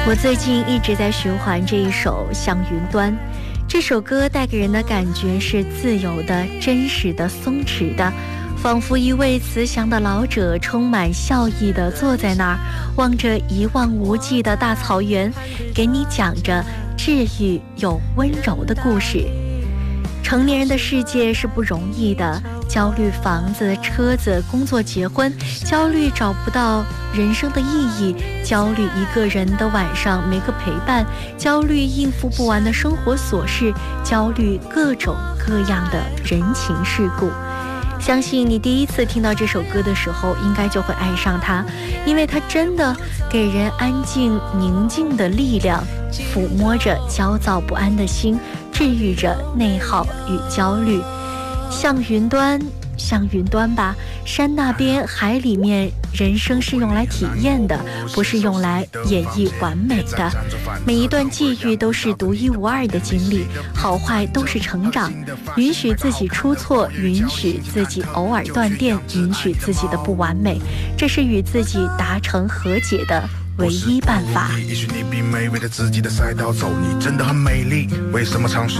我最近一直在循环这一首《向云端》，这首歌带给人的感觉是自由的、真实的、松弛的，仿佛一位慈祥的老者充满笑意地坐在那儿，望着一望无际的大草原，给你讲着治愈又温柔的故事。成年人的世界是不容易的，焦虑房子、车子、工作、结婚，焦虑找不到人生的意义，焦虑一个人的晚上没个陪伴，焦虑应付不完的生活琐事，焦虑各种各样的人情世故。相信你第一次听到这首歌的时候，应该就会爱上它，因为它真的给人安静宁静的力量，抚摸着焦躁不安的心，治愈着内耗与焦虑。向云端，向云端吧，山那边海里面，人生是用来体验的，不是用来演绎完美的。每一段际遇都是独一无二的经历，好坏都是成长。允许自己出错，允许自己偶尔断电，允许自己的不完美，这是与自己达成和解的唯一办法。 也许你并没围着自己的赛道走，你真的很美丽，为什么尝试